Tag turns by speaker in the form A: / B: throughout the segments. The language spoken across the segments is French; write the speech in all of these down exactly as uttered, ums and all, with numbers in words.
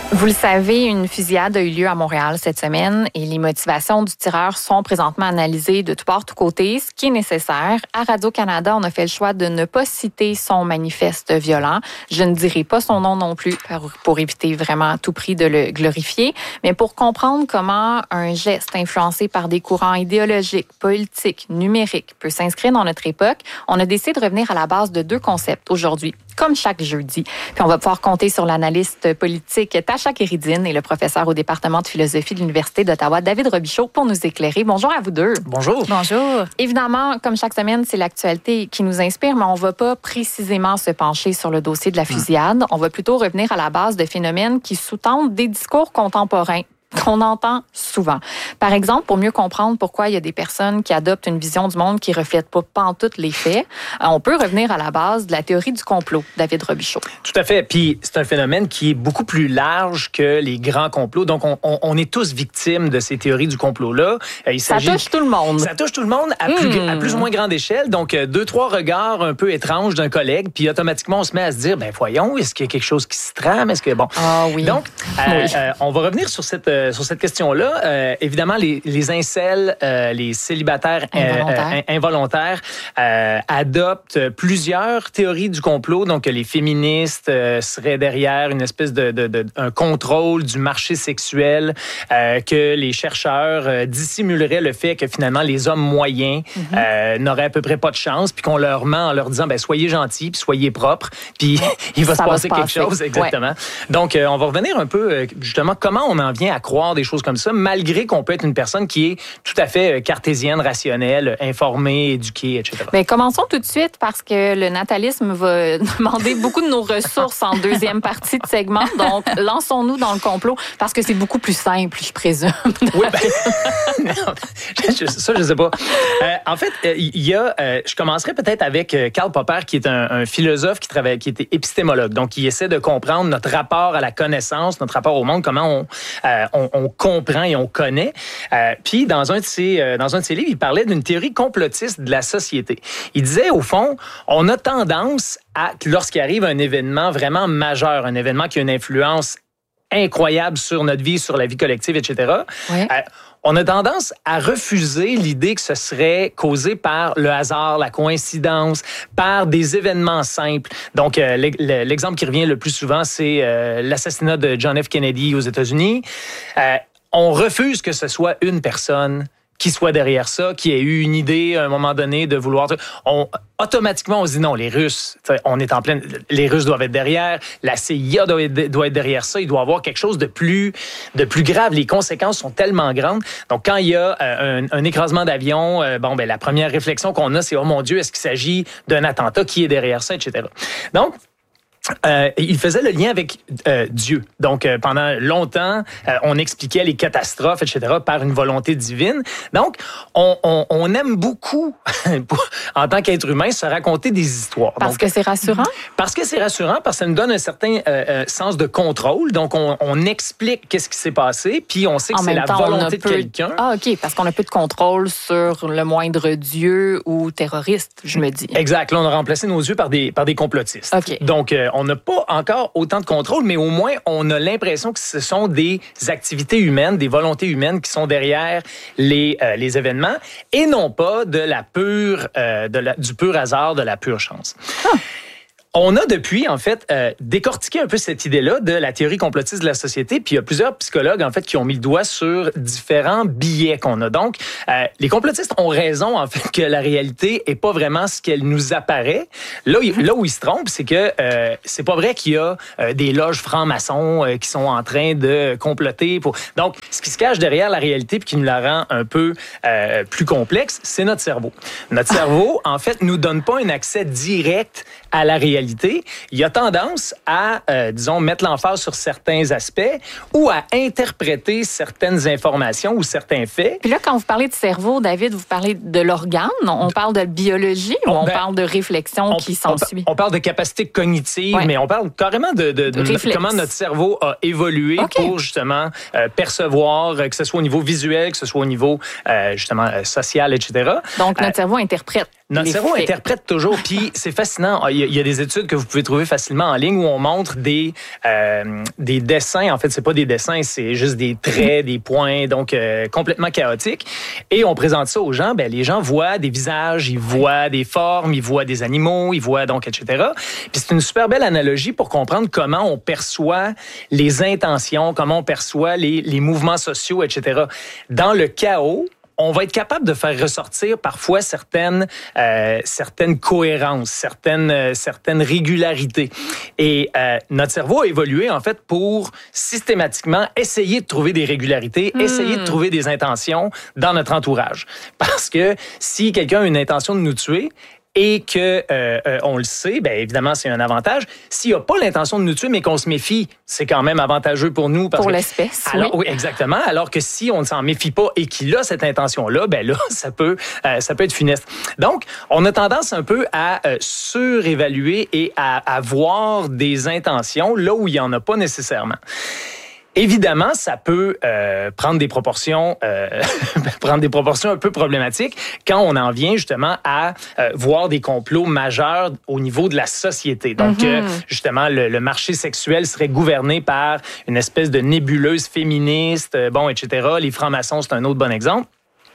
A: Vous le savez, une fusillade a eu lieu à Montréal cette semaine et les motivations du tireur sont présentement analysées de tous bords, tous côtés, ce qui est nécessaire. À Radio-Canada, on a fait le choix de ne pas citer son manifeste violent. Je ne dirai pas son nom non plus pour, pour éviter vraiment à tout prix de le glorifier, mais pour comprendre comment un geste influencé par des courants idéologiques, politiques, numériques peut s'inscrire dans notre époque, on a décidé de revenir à la base de deux concepts aujourd'hui, comme chaque jeudi. Puis on va pouvoir compter sur l'analyste politique Tasha Kéridine et le professeur au département de philosophie de l'Université d'Ottawa, David Robichaud, pour nous éclairer. Bonjour à vous deux.
B: Bonjour.
A: Bonjour. Évidemment, comme chaque semaine, c'est l'actualité qui nous inspire, mais on ne va pas précisément se pencher sur le dossier de la fusillade. On va plutôt revenir à la base de phénomènes qui sous-tendent des discours contemporains qu'on entend souvent. Par exemple, pour mieux comprendre pourquoi il y a des personnes qui adoptent une vision du monde qui ne reflète pas pantoute les faits, on peut revenir à la base de la théorie du complot, David Robichaud.
B: Tout à fait. Puis c'est un phénomène qui est beaucoup plus large que les grands complots. Donc, on, on, on est tous victimes de ces théories du complot-là.
A: Il ça touche tout le monde.
B: Ça touche tout le monde à, mmh. plus, à plus ou moins grande échelle. Donc, deux, trois regards un peu étranges d'un collègue, puis automatiquement, on se met à se dire, ben voyons, est-ce qu'il y a quelque chose qui se trame? Est-ce que, bon...
A: Ah oui.
B: Donc, euh,
A: oui.
B: Euh, on va revenir sur cette... sur cette question-là. Euh, évidemment, les, les incels, euh, les célibataires
A: involontaires,
B: euh, involontaires euh, adoptent plusieurs théories du complot. Donc, les féministes euh, seraient derrière une espèce de, de, de un contrôle du marché sexuel, euh, que les chercheurs euh, dissimuleraient le fait que finalement les hommes moyens mm-hmm. euh, n'auraient à peu près pas de chance, puis qu'on leur ment en leur disant ben soyez gentils, puis soyez propres, puis il va
A: Ça
B: se
A: va
B: passer
A: se
B: quelque
A: passer.
B: chose exactement.
A: Ouais.
B: Donc, euh, on va revenir un peu euh, justement comment on en vient à croire des choses comme ça, malgré qu'on peut être une personne qui est tout à fait cartésienne, rationnelle, informée, éduquée, et cetera.
A: Mais commençons tout de suite parce que le natalisme va demander beaucoup de nos ressources en deuxième partie de segment. Donc, lançons-nous dans le complot parce que c'est beaucoup plus simple, je présume.
B: Oui, ben, non, ça, je ne sais pas. Euh, en fait, il y a, euh, je commencerai peut-être avec Karl Popper, qui est un, un philosophe qui travaille, qui était épistémologue. Donc, qui essaie de comprendre notre rapport à la connaissance, notre rapport au monde, comment on, euh, on, on comprend et on connaît. Euh, puis, dans un de ses, euh, dans un de ses livres, il parlait d'une théorie complotiste de la société. Il disait, au fond, on a tendance à, lorsqu'il arrive un événement vraiment majeur, un événement qui a une influence incroyable sur notre vie, sur la vie collective, et cetera,
A: ouais.
B: euh, on a tendance à refuser l'idée que ce serait causé par le hasard, la coïncidence, par des événements simples. Donc, euh, l'exemple qui revient le plus souvent, c'est euh, l'assassinat de John F. Kennedy aux États-Unis. Euh, on refuse que ce soit une personne qui soit derrière ça, qui ait eu une idée à un moment donné de vouloir... On, automatiquement, on se dit non, les Russes, on est en pleine... Les Russes doivent être derrière, la C I A doit être, doit être derrière ça, il doit y avoir quelque chose de plus, de plus grave. Les conséquences sont tellement grandes. Donc, quand il y a euh, un, un écrasement d'avion, euh, bon, ben la première réflexion qu'on a, c'est « Oh mon Dieu, est-ce qu'il s'agit d'un attentat? Qui est derrière ça? » et cetera. Donc, Euh, il faisait le lien avec euh, Dieu. Donc, euh, pendant longtemps, euh, on expliquait les catastrophes, et cetera, par une volonté divine. Donc, on, on, on aime beaucoup, en tant qu'être humain, se raconter des histoires.
A: Parce
B: Donc,
A: que c'est rassurant?
B: Parce que c'est rassurant, parce que ça nous donne un certain euh, euh, sens de contrôle. Donc, on, on explique qu'est-ce qui s'est passé, puis on sait que
A: en
B: c'est la
A: temps,
B: volonté de
A: peu...
B: quelqu'un.
A: Ah, OK, parce qu'on a peu de contrôle sur le moindre dieu ou terroriste, je me dis.
B: Exact. Là, on a remplacé nos yeux par des, par des complotistes.
A: OK.
B: Donc, euh, on n'a pas encore autant de contrôle, mais au moins, on a l'impression que ce sont des activités humaines, des volontés humaines qui sont derrière les, euh, les événements et non pas de la pure, euh, de la, du pur hasard, de la pure chance. Ah. On a depuis, en fait, euh, décortiqué un peu cette idée-là de la théorie complotiste de la société, puis il y a plusieurs psychologues, en fait, qui ont mis le doigt sur différents biais qu'on a. Donc, euh, les complotistes ont raison, en fait, que la réalité est pas vraiment ce qu'elle nous apparaît. Là, mm-hmm. là où ils se trompent, c'est que euh, c'est pas vrai qu'il y a euh, des loges francs-maçons euh, qui sont en train de comploter pour... Donc, ce qui se cache derrière la réalité puis qui nous la rend un peu euh, plus complexe, c'est notre cerveau. Notre cerveau, en fait, nous donne pas un accès direct à la réalité. Il a tendance à, euh, disons, mettre l'emphase sur certains aspects ou à interpréter certaines informations ou certains faits.
A: Puis là, quand vous parlez de cerveau, David, vous parlez de l'organe? On parle de biologie ou on ben, parle de réflexion
B: on,
A: qui s'ensuit?
B: On, on parle de capacité cognitive, ouais. mais on parle carrément de, de, de, de comment notre cerveau a évolué okay. pour justement euh, percevoir, que ce soit au niveau visuel, que ce soit au niveau euh, justement euh, social, et cetera.
A: Donc, notre
B: euh,
A: cerveau interprète.
B: Notre
A: les
B: cerveau
A: faits.
B: interprète toujours, puis c'est fascinant. Il y, a, il y a des études que vous pouvez trouver facilement en ligne où on montre des euh, des dessins. En fait, c'est pas des dessins, c'est juste des traits, des points, donc euh, complètement chaotiques. Et on présente ça aux gens. Ben les gens voient des visages, ils voient des formes, ils voient des animaux, ils voient donc et cetera. Puis c'est une super belle analogie pour comprendre comment on perçoit les intentions, comment on perçoit les les mouvements sociaux, et cetera. Dans le chaos, on va être capable de faire ressortir parfois certaines euh, certaines cohérences, certaines euh, certaines régularités. Et euh, notre cerveau a évolué en fait pour systématiquement essayer de trouver des régularités, mmh. essayer de trouver des intentions dans notre entourage. Parce que si quelqu'un a une intention de nous tuer, et que euh, euh, on le sait, bien évidemment, c'est un avantage. S'il n'a pas l'intention de nous tuer, mais qu'on se méfie, c'est quand même avantageux pour nous. Parce
A: pour
B: que,
A: l'espèce,
B: alors,
A: oui.
B: oui. Exactement. Alors que si on ne s'en méfie pas et qu'il a cette intention-là, ben là, ça peut, euh, ça peut être funeste. Donc, on a tendance un peu à euh, surévaluer et à, à voir des intentions là où il n'y en a pas nécessairement. Évidemment, ça peut euh, prendre des proportions, euh, prendre des proportions un peu problématiques quand on en vient justement à euh, voir des complots majeurs au niveau de la société. Donc, mm-hmm. euh, justement, le, le marché sexuel serait gouverné par une espèce de nébuleuse féministe, euh, bon, et cetera. Les francs-maçons, c'est un autre bon exemple.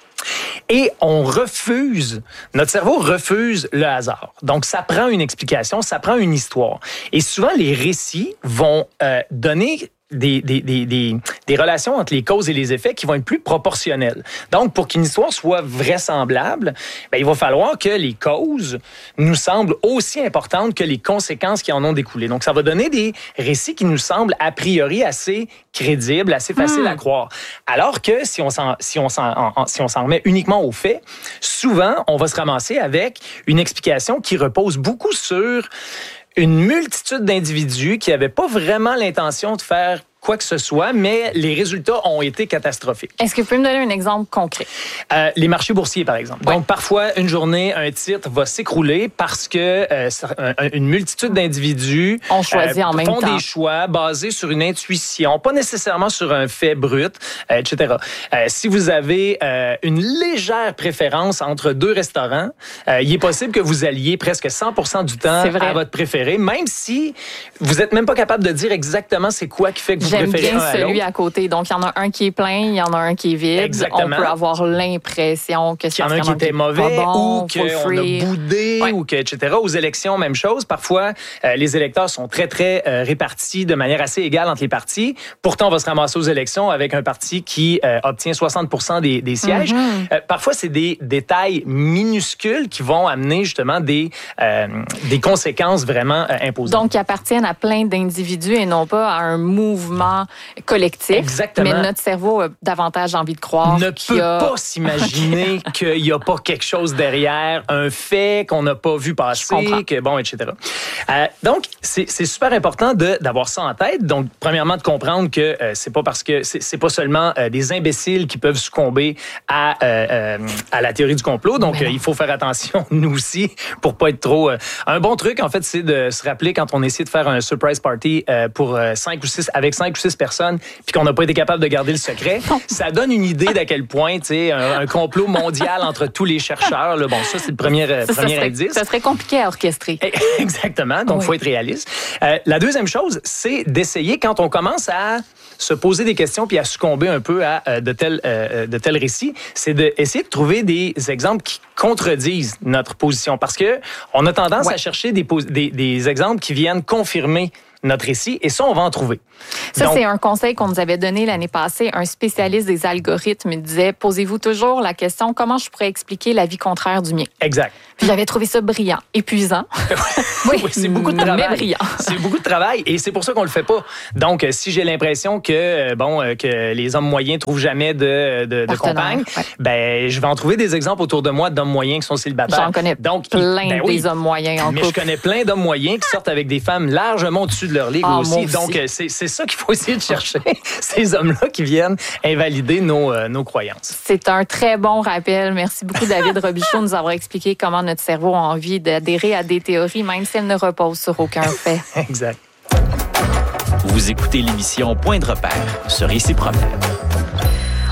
B: Et on refuse, notre cerveau refuse le hasard. Donc, ça prend une explication, ça prend une histoire. Et souvent, les récits vont euh, donner Des, des, des, des, des relations entre les causes et les effets qui vont être plus proportionnelles. Donc, pour qu'une histoire soit vraisemblable, ben, il va falloir que les causes nous semblent aussi importantes que les conséquences qui en ont découlé. Donc, ça va donner des récits qui nous semblent a priori assez crédibles, assez faciles mmh. à croire. Alors que si on s'en, si on s'en, en, si on s'en remet uniquement aux faits, souvent, on va se ramasser avec une explication qui repose beaucoup sur une multitude d'individus qui n'avaient pas vraiment l'intention de faire quoi que ce soit, mais les résultats ont été catastrophiques.
A: Est-ce que vous pouvez me donner un exemple concret?
B: Euh, les marchés boursiers, par exemple. Ouais. Donc, parfois, une journée, un titre va s'écrouler parce que euh, une multitude d'individus
A: On choisit euh, en même
B: font
A: temps.
B: des choix basés sur une intuition, pas nécessairement sur un fait brut, euh, et cetera. Euh, si vous avez euh, une légère préférence entre deux restaurants, euh, il est possible que vous alliez presque cent pour cent du temps à votre préféré, même si vous n'êtes même pas capable de dire exactement c'est quoi qui fait que vous
A: J'aime
B: préférez
A: bien
B: un à
A: celui
B: l'autre.
A: à côté. Donc, il y en a un qui est plein, il y en a un qui est vide.
B: Exactement.
A: On peut avoir l'impression que
B: qu'il y en a un qui était mauvais
A: bon,
B: ou qu'on a boudé ouais. ou que, et cetera. Aux élections, même chose. Parfois, euh, les électeurs sont très, très euh, répartis de manière assez égale entre les partis. Pourtant, on va se ramasser aux élections avec un parti qui euh, obtient soixante pour cent des, des sièges. Mm-hmm. Euh, parfois, c'est des détails minuscules qui vont amener justement des, euh, des conséquences vraiment euh, imposantes.
A: Donc, qui appartiennent à plein d'individus et non pas à un mouvement collectif.
B: Exactement.
A: Mais notre cerveau a davantage envie de croire
B: ne
A: qu'il
B: peut
A: y a...
B: pas s'imaginer qu'il n'y a pas quelque chose derrière, un fait qu'on n'a pas vu passer, que bon, et cetera. Euh, donc, c'est, c'est super important de, d'avoir ça en tête. Donc, premièrement, de comprendre que euh, c'est pas parce que c'est, c'est pas seulement euh, des imbéciles qui peuvent succomber à euh, euh, à la théorie du complot. Donc, euh, il faut faire attention nous aussi pour pas être trop. Euh, un bon truc, en fait, c'est de se rappeler quand on essaie de faire un surprise party euh, pour euh, cinq ou six avec cinq ou six personnes, puis qu'on n'a pas été capable de garder le secret. Ça donne une idée d'à quel point, tu sais, un, un complot mondial entre tous les chercheurs. Là, bon, ça c'est le premier euh,
A: ça,
B: premier
A: ça serait,
B: indice.
A: Ça serait compliqué à orchestrer.
B: Exactement. Donc, il oui. faut être réaliste. Euh, la deuxième chose, c'est d'essayer quand on commence à se poser des questions puis à succomber un peu à euh, de tels euh, de tels récits, c'est d'essayer de trouver des exemples qui contredisent notre position, parce que on a tendance ouais. à chercher des, des, des exemples qui viennent confirmer notre récit, et ça, on va en trouver.
A: Ça, donc, c'est un conseil qu'on nous avait donné l'année passée. Un spécialiste des algorithmes disait, posez-vous toujours la question, comment je pourrais expliquer la vie contraire du mien?
B: Exact.
A: Puis j'avais trouvé ça brillant, épuisant.
B: oui, oui, c'est beaucoup de travail.
A: Mais brillant.
B: C'est beaucoup de travail, et c'est pour ça qu'on le fait pas. Donc, si j'ai l'impression que, bon, que les hommes moyens trouvent jamais de, de, de compagne, ouais. ben, je vais en trouver des exemples autour de moi d'hommes moyens qui sont célibataires.
A: J'en connais donc, plein ben, oui, des hommes moyens en
B: mais
A: couple.
B: Mais je connais plein d'hommes moyens qui sortent avec des femmes largement au-dessus de leur ligue
A: ah,
B: aussi.
A: aussi.
B: Donc, c'est, c'est ça qu'il faut essayer de chercher, ces hommes-là qui viennent invalider nos, euh, nos croyances.
A: C'est un très bon rappel. Merci beaucoup, David Robichaud, de nous avoir expliqué comment notre cerveau a envie d'adhérer à des théories, même si elles ne reposent sur aucun fait.
B: Exact.
C: Vous écoutez l'émission Point de repère sur Ici Problème.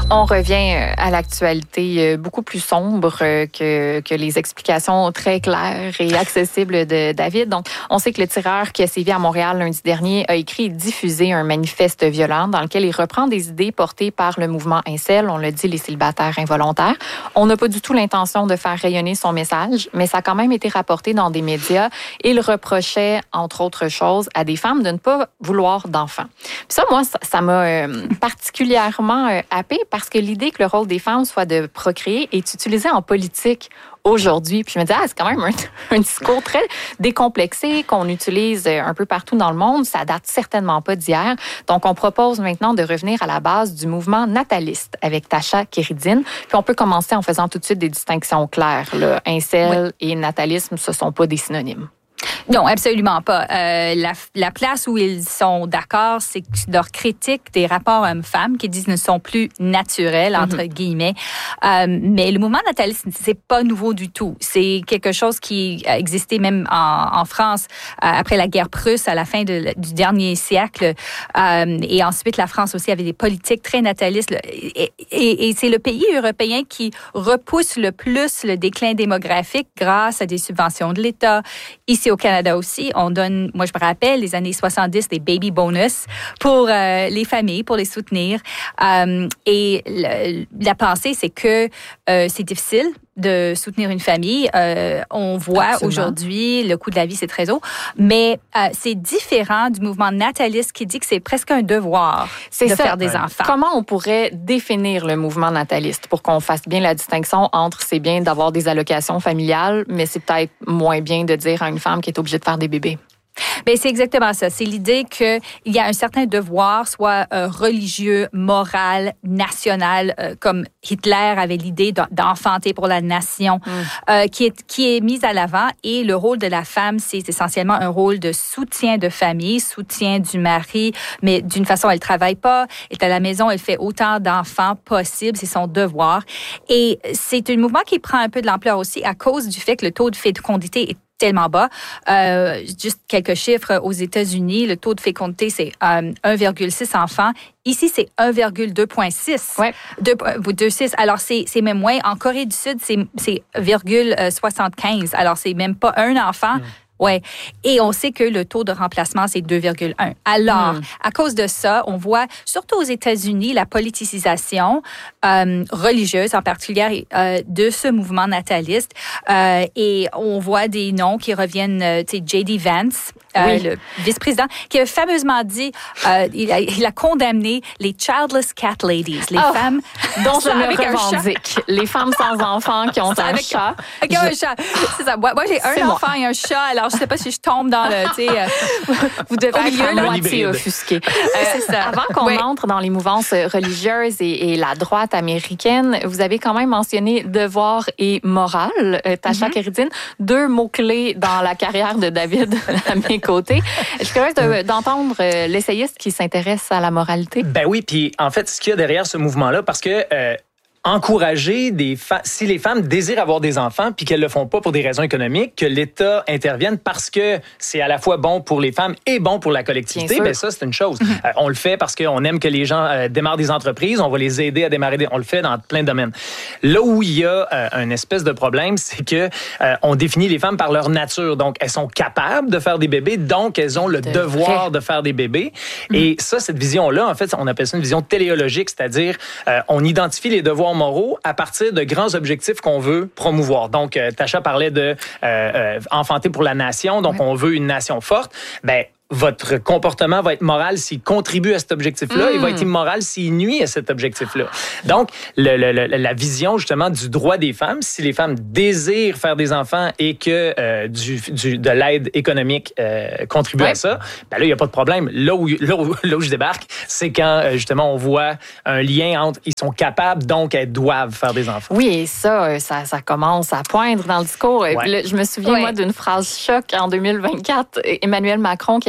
A: On revient à l'actualité beaucoup plus sombre que, que les explications très claires et accessibles de David. Donc, on sait que le tireur qui a sévi à Montréal lundi dernier a écrit et diffusé un manifeste violent dans lequel il reprend des idées portées par le mouvement Incel, on l'a dit, les célibataires involontaires. On n'a pas du tout l'intention de faire rayonner son message, mais ça a quand même été rapporté dans des médias. Il reprochait, entre autres choses, à des femmes de ne pas vouloir d'enfants. Puis ça, moi, ça, ça m'a euh, particulièrement euh, happée parce que l'idée que le rôle des femmes soit de procréer est utilisée en politique aujourd'hui. Puis je me dis, ah, c'est quand même un, un discours très décomplexé qu'on utilise un peu partout dans le monde. Ça date certainement pas d'hier. Donc, on propose maintenant de revenir à la base du mouvement nataliste avec Tasha Kéridine. Puis on peut commencer en faisant tout de suite des distinctions claires. Là. Incel oui. et natalisme, ce sont pas des synonymes.
C: Non, absolument pas. Euh, la, la place où ils sont d'accord, c'est leur critique des rapports hommes-femmes qui disent ne sont plus naturels, entre mm-hmm. guillemets. Euh, mais le mouvement nataliste, c'est pas nouveau du tout. C'est quelque chose qui a existé même en, en France euh, après la guerre prusse à la fin de, du dernier siècle. Euh, et ensuite, la France aussi avait des politiques très natalistes. Et, et, et c'est le pays européen qui repousse le plus le déclin démographique grâce à des subventions de l'État. Ici au Canada aussi, on donne, moi je me rappelle, les années soixante-dix, des baby bonus pour euh, les familles, pour les soutenir. Euh, et le, la pensée, c'est que euh, c'est difficile de soutenir une famille. Euh, on voit Absolument. Aujourd'hui, le coût de la vie, c'est très haut, mais euh, c'est différent du mouvement nataliste qui dit que c'est presque un devoir
A: c'est
C: de
A: ça.
C: faire des
A: ouais.
C: enfants.
A: Comment on pourrait définir le mouvement nataliste pour qu'on fasse bien la distinction entre c'est bien d'avoir des allocations familiales, mais c'est peut-être moins bien de dire à une femme qui est obligée de faire des bébés?
C: Bien, c'est exactement ça. C'est l'idée qu'il y a un certain devoir, soit euh, religieux, moral, national, euh, comme Hitler avait l'idée d'enfanter pour la nation, mm. euh, qui est qui est mise à l'avant. Et le rôle de la femme, c'est essentiellement un rôle de soutien de famille, soutien du mari, mais d'une façon, elle travaille pas, elle est à la maison, elle fait autant d'enfants possible, c'est son devoir. Et c'est un mouvement qui prend un peu de l'ampleur aussi à cause du fait que le taux de fécondité est tellement bas. Euh, juste quelques chiffres. Aux États-Unis, le taux de fécondité, c'est euh, un virgule six enfants. Ici, c'est un virgule deux six.
A: Ouais.
C: deux virgule six. Alors, c'est, c'est même moins. En Corée du Sud, c'est, c'est un virgule soixante-quinze. Alors, c'est même pas un enfant. Mmh. Ouais. Et on sait que le taux de remplacement, c'est deux virgule un. Alors, mmh. à cause de ça, on voit, surtout aux États-Unis, la politisation euh, religieuse, en particulier, euh, de ce mouvement nataliste. Euh, et on voit des noms qui reviennent, euh, tu sais, J D Vance, euh, oui. le vice-président, qui a fameusement dit, euh, il, a, il a condamné les childless cat ladies, les
A: oh,
C: femmes
A: dont je me revendique. Les femmes sans enfants qui ont un
C: avec,
A: chat.
C: Avec je... un chat. C'est ça. Moi, moi j'ai un
A: c'est
C: enfant
A: moi.
C: et un chat, alors je sais pas si je tombe dans le, tu sais, euh,
A: vous devez
C: au milieu,
A: être à moitié offusqué. Euh, c'est ça. Avant qu'on oui. entre dans les mouvances religieuses et, et la droite américaine, vous avez quand même mentionné devoir et morale, euh, Tasha mm-hmm. Kéridine, deux mots-clés dans la carrière de David à mes côtés. Je suis curieuse de, d'entendre euh, l'essayiste qui s'intéresse à la moralité.
B: Ben oui, puis en fait, ce qu'il y a derrière ce mouvement-là, parce que euh, encourager des fa- si les femmes désirent avoir des enfants puis qu'elles le font pas pour des raisons économiques, que l'État intervienne parce que c'est à la fois bon pour les femmes et bon pour la collectivité, ben ça c'est une chose. Mm-hmm. Euh, on le fait parce qu'on aime que les gens euh, démarrent des entreprises, on va les aider à démarrer des... on le fait dans plein de domaines. Là où il y a euh, un espèce de problème, c'est que euh, on définit les femmes par leur nature. Donc elles sont capables de faire des bébés, donc elles ont le de devoir vrai. de faire des bébés. Mm-hmm. Et ça, cette vision-là, en fait, on appelle ça une vision téléologique, c'est-à-dire euh, on identifie les devoirs moraux à partir de grands objectifs qu'on veut promouvoir. Donc, euh, Tasha parlait de euh, euh, enfanter pour la nation, donc oui. on veut une nation forte. Ben, votre comportement va être moral s'il contribue à cet objectif-là, mmh. il va être immoral s'il nuit à cet objectif-là. Donc, le, le, le, la vision justement du droit des femmes, si les femmes désirent faire des enfants et que euh, du, du, de l'aide économique euh, contribue ouais. à ça, ben là, il n'y a pas de problème. Là où, là où, là où je débarque, c'est quand euh, justement on voit un lien entre ils sont capables, donc elles doivent faire des enfants.
A: Oui, et ça, ça, ça commence à poindre dans le discours. Ouais. Là, je me souviens, ouais. moi, d'une phrase choc en deux mille vingt-quatre, Emmanuel Macron qui avait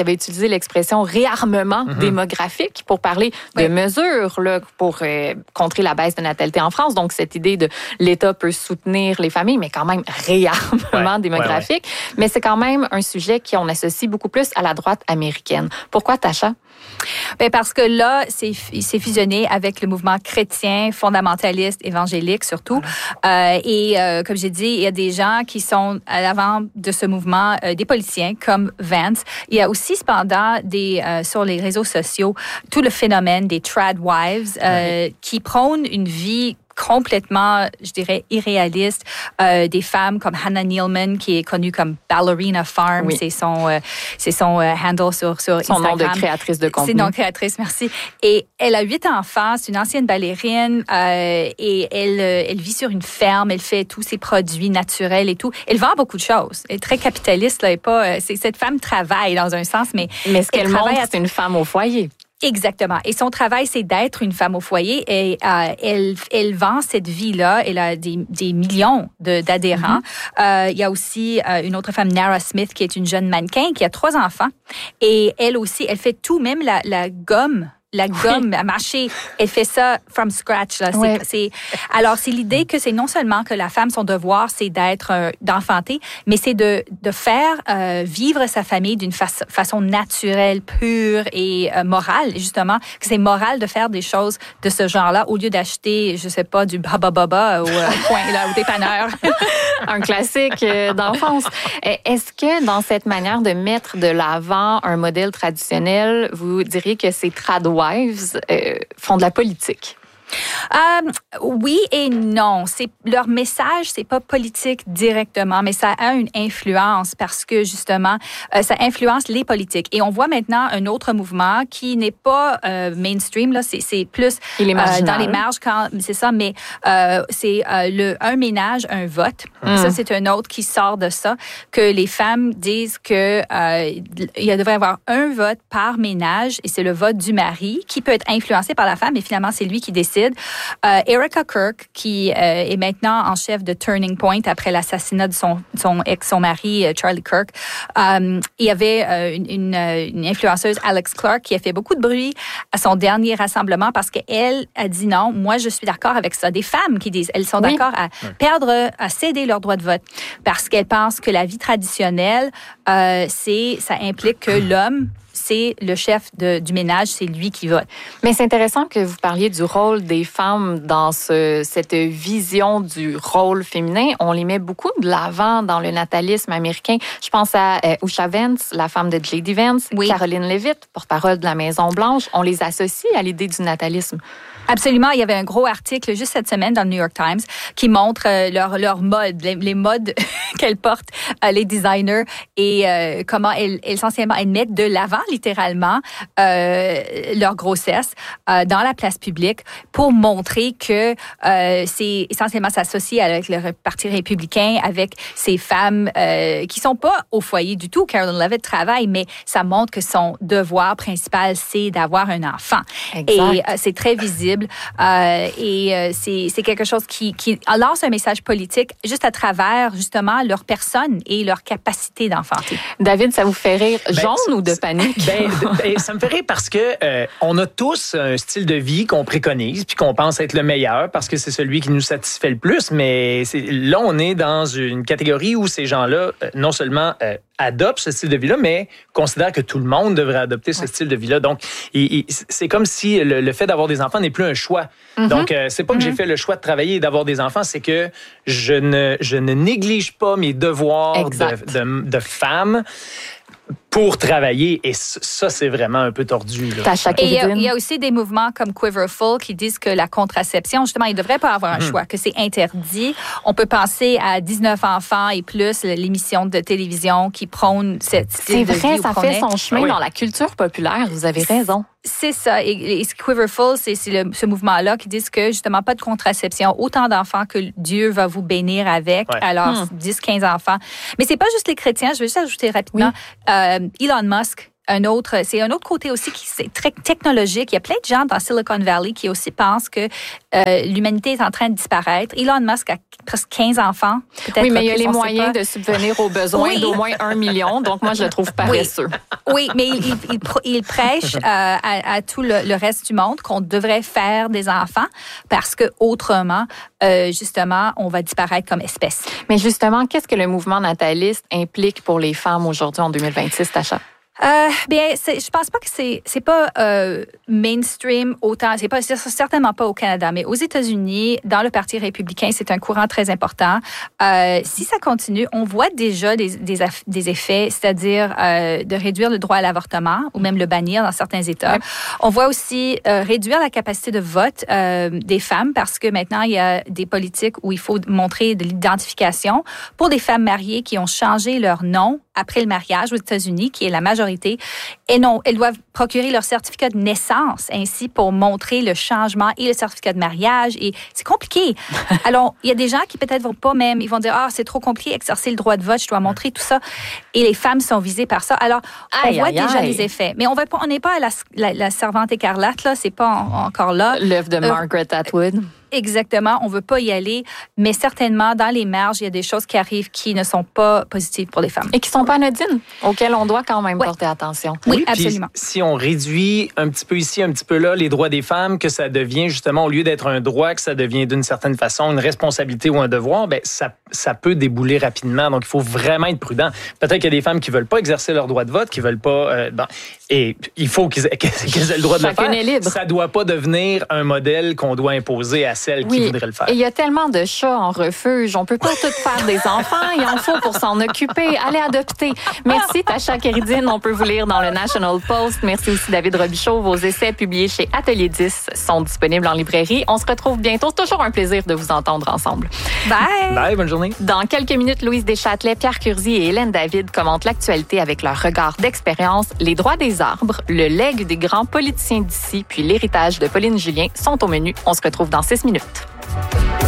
A: avait utilisé l'expression réarmement mm-hmm. démographique pour parler oui. de mesures là, pour euh, contrer la baisse de natalité en France. Donc, cette idée de l'État peut soutenir les familles, mais quand même réarmement ouais. démographique. Ouais, ouais. Mais c'est quand même un sujet qu'on associe beaucoup plus à la droite américaine. Pourquoi, Tasha?
C: Bien, parce que là, c'est, c'est fusionné avec le mouvement chrétien, fondamentaliste, évangélique surtout. Voilà. Euh, et euh, comme j'ai dit, il y a des gens qui sont à l'avant de ce mouvement, euh, des politiciens comme Vance. Il y a aussi cependant des euh, sur les réseaux sociaux tout le phénomène des trad wives euh, oui. qui prônent une vie complètement, je dirais, irréaliste. Euh, des femmes comme Hannah Nealman, qui est connue comme Ballerina Farm, oui. c'est son, euh, c'est son euh, handle sur, sur
A: son
C: Instagram.
A: Son nom de créatrice de contenu.
C: C'est nom de créatrice, merci. Et elle a huit enfants, c'est une ancienne ballerine euh, et elle, euh, elle vit sur une ferme, elle fait tous ses produits naturels et tout. Elle vend beaucoup de choses. Elle est très capitaliste, là, et pas... Euh, c'est, cette femme travaille dans un sens, mais...
A: Mais ce qu'elle montre, à... c'est une femme au foyer.
C: Exactement. Et son travail, c'est d'être une femme au foyer. Et euh, elle, elle vend cette vie-là. Elle a des, des millions de, d'adhérents. Mm-hmm. Euh, il y a aussi euh, une autre femme, Nara Smith, qui est une jeune mannequin, qui a trois enfants. Et elle aussi, elle fait tout, même la, la gomme. La gomme à mâcher, elle fait ça from scratch. Là. C'est, ouais. c'est, alors, c'est l'idée que c'est non seulement que la femme, son devoir, c'est d'être, euh, d'enfanter, mais c'est de, de faire euh, vivre sa famille d'une fa- façon naturelle, pure et euh, morale. Justement, que c'est moral de faire des choses de ce genre-là au lieu d'acheter, je sais pas, du baba baba au euh, coin, là, au dépanneur.
A: Un classique euh, d'enfance. Est-ce que dans cette manière de mettre de l'avant un modèle traditionnel, vous diriez que c'est trad wives euh, font de la politique?
C: Euh, oui et non. C'est, leur message, c'est pas politique directement, mais ça a une influence parce que justement, euh, ça influence les politiques. Et on voit maintenant un autre mouvement qui n'est pas euh, mainstream, là, c'est, c'est plus
A: euh,
C: dans les marges, quand, c'est ça, mais euh, c'est euh, le un ménage, un vote. Mmh. Ça, c'est un autre qui sort de ça, que les femmes disent que euh, il devrait y avoir un vote par ménage et c'est le vote du mari qui peut être influencé par la femme, mais finalement, c'est lui qui décide. Euh, Erica Kirk, qui euh, est maintenant en chef de Turning Point après l'assassinat de son, son ex, son mari, euh, Charlie Kirk. Euh, il y avait euh, une, une, une influenceuse, Alex Clark, qui a fait beaucoup de bruit à son dernier rassemblement parce qu'elle a dit non, moi je suis d'accord avec ça. Des femmes qui disent, elles sont oui. d'accord à oui. perdre, à céder leur droit de vote parce qu'elles pensent que la vie traditionnelle, euh, c'est, ça implique que l'homme c'est le chef de, du ménage, c'est lui qui vote.
A: Mais c'est intéressant que vous parliez du rôle des femmes dans ce, cette vision du rôle féminin. On les met beaucoup de l'avant dans le natalisme américain. Je pense à euh, Usha Vance, la femme de J D Vance, oui. Caroline Leavitt, porte-parole de la Maison-Blanche. On les associe à l'idée du natalisme.
C: Absolument. Il y avait un gros article juste cette semaine dans le New York Times qui montre euh, leur, leur mode, les, les modes qu'elles portent, euh, les designers, et euh, comment elles, essentiellement, elles mettent de l'avant, littéralement, euh, leur grossesse euh, dans la place publique pour montrer que euh, c'est essentiellement s'associer avec le Parti républicain, avec ces femmes euh, qui sont pas au foyer du tout. Caroline Leavitt travaille, mais ça montre que son devoir principal, c'est d'avoir un enfant.
A: Exact.
C: Et euh, c'est très visible. Euh, et euh, c'est, c'est quelque chose qui, qui lance un message politique juste à travers, justement, leur personne et leur capacité d'enfanter.
A: David, ça vous fait rire jaune ben, ou de panique?
B: Ben, ben, ça me fait rire parce que euh, on a tous un style de vie qu'on préconise puis qu'on pense être le meilleur parce que c'est celui qui nous satisfait le plus, mais c'est, là, on est dans une catégorie où ces gens-là, euh, non seulement euh, adoptent ce style de vie-là, mais considèrent que tout le monde devrait adopter ce ouais. style de vie-là. Donc, il, il, c'est comme si le, le fait d'avoir des enfants n'est plus un choix. Mm-hmm. Donc, euh, c'est pas que mm-hmm. j'ai fait le choix de travailler et d'avoir des enfants, c'est que je ne, je ne néglige pas mes devoirs de, de, de femme pour travailler. Et ça, c'est vraiment un peu tordu. Là.
C: Et il y, a, il y a aussi des mouvements comme Quiverful qui disent que la contraception, justement, il ne devrait pas avoir un mmh. choix, que c'est interdit. On peut penser à dix-neuf enfants et plus, l'émission de télévision qui prône cette
A: style de vie. C'est vrai, ça fait son chemin ah oui. dans la culture populaire. Vous avez raison.
C: C'est ça. Et, et Quiverful, c'est, c'est le, ce mouvement-là qui dit que, justement, pas de contraception. Autant d'enfants que Dieu va vous bénir avec. Ouais. Alors, mmh. dix, quinze enfants. Mais c'est pas juste les chrétiens. Je vais juste ajouter rapidement. Oui. Euh, Elon Musk un autre, c'est un autre côté aussi qui c'est très technologique. Il y a plein de gens dans Silicon Valley qui aussi pensent que euh, l'humanité est en train de disparaître. Elon Musk a presque quinze enfants.
A: Oui, mais il y a les moyens de subvenir aux besoins oui. d'au moins un million. Donc, moi, je le trouve paresseux.
C: Oui, oui mais il, il, il, il prêche euh, à, à tout le, le reste du monde qu'on devrait faire des enfants parce que autrement, euh, justement, on va disparaître comme espèce.
A: Mais justement, qu'est-ce que le mouvement nataliste implique pour les femmes aujourd'hui en deux mille vingt-six, Tasha?
C: Euh, bien, c'est, je pense pas que c'est c'est pas euh, mainstream autant. C'est pas c'est certainement pas au Canada, mais aux États-Unis, dans le Parti républicain, c'est un courant très important. Euh, si ça continue, on voit déjà des des, des effets, c'est-à-dire euh, de réduire le droit à l'avortement ou même le bannir dans certains États. Ouais. On voit aussi euh, réduire la capacité de vote euh, des femmes parce que maintenant il y a des politiques où il faut montrer de l'identification pour des femmes mariées qui ont changé leur nom après le mariage aux États-Unis, qui est la majorité. Et non, elles doivent procurer leur certificat de naissance ainsi pour montrer le changement et le certificat de mariage. Et c'est compliqué. Alors, il y a des gens qui peut-être vont pas même, ils vont dire, ah, c'est trop compliqué, exercer le droit de vote, je dois montrer tout ça. Et les femmes sont visées par ça. Alors, on aïe, voit aïe, déjà aïe. les effets. Mais on va pas, on n'est pas à la, la, la servante écarlate, là, c'est pas en, encore là.
A: L'œuvre de euh, Margaret Atwood.
C: Exactement, on veut pas y aller, mais certainement, dans les marges, il y a des choses qui arrivent qui ne sont pas positives pour les femmes.
A: Et qui sont pas anodines, auxquelles on doit quand même ouais. porter attention.
C: Oui, oui absolument.
B: Si on réduit un petit peu ici, un petit peu là, les droits des femmes, que ça devient justement, au lieu d'être un droit, que ça devient d'une certaine façon une responsabilité ou un devoir, ben ça, ça peut débouler rapidement. Donc, il faut vraiment être prudent. Peut-être qu'il y a des femmes qui veulent pas exercer leur droit de vote, qui veulent pas... Euh, bon, et il faut qu'ils aient, qu'ils aient le droit de
A: Chacun
B: le faire.
A: Est libre.
B: Ça doit pas devenir un modèle qu'on doit imposer à celles
A: oui.
B: qui voudraient le faire.
A: Et il y a tellement de chats en refuge. On peut pas tout faire des enfants. Il en faut pour s'en occuper. Allez adopter. Merci, Tasha Kéridine. On peut vous lire dans le National Post. Merci aussi, David Robichaud. Vos essais publiés chez Atelier dix sont disponibles en librairie. On se retrouve bientôt. C'est toujours un plaisir de vous entendre ensemble.
C: Bye!
B: Bye, bonne journée.
A: Dans quelques minutes, Louise Deschâtelet, Pierre Curzi et Hélène David commentent l'actualité avec leur regard d'expérience. Les droits des arbres, le legs des grands politiciens d'ici, puis l'héritage de Pauline Julien sont au menu. On se retrouve dans six minutes.